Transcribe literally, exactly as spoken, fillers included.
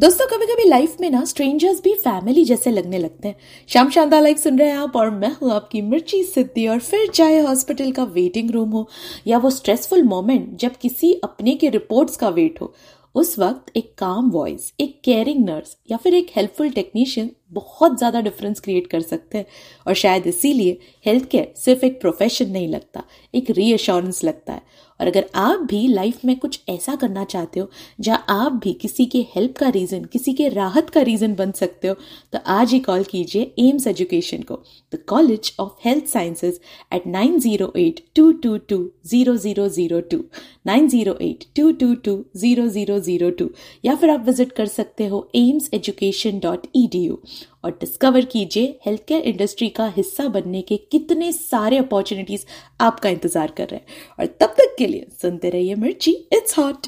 दोस्तों, कभी कभी लाइफ में ना स्ट्रेंजर्स भी फैमिली जैसे लगने लगते हैं। शाम शानदार लाइफ सुन रहे हैं आप और मैं हूँ आपकी मिर्ची सिद्धि। और फिर चाहे हॉस्पिटल का वेटिंग रूम हो या वो स्ट्रेसफुल मोमेंट जब किसी अपने के रिपोर्ट्स का वेट हो, उस वक्त एक काम वॉइस, एक केयरिंग नर्स या फिर एक हेल्पफुल टेक्नीशियन बहुत ज्यादा डिफरेंस क्रिएट कर सकते हैं। और शायद इसीलिए हेल्थ केयर सिर्फ एक प्रोफेशन नहीं लगता, एक रीअश्योरेंस लगता है। और अगर आप भी लाइफ में कुछ ऐसा करना चाहते हो जहां आप भी किसी के हेल्प का रीजन, किसी के राहत का रीजन बन सकते हो, तो आज ही कॉल कीजिए एम्स एजुकेशन को, the college of health sciences, eight nine zero eight to to to zero zero zero to, nine zero eight to to to zero zero zero to, या फिर आप विजिट कर सकते हो AIIMS education dot E D you और discover कीजिए health care industry का हिस्सा बनने के कितने सारे अपॉर्चुनिटीज आपका इंतजार कर रहे हैं। और तब तक के लिए सुनते रहिए मिर्ची, इट्स हॉट।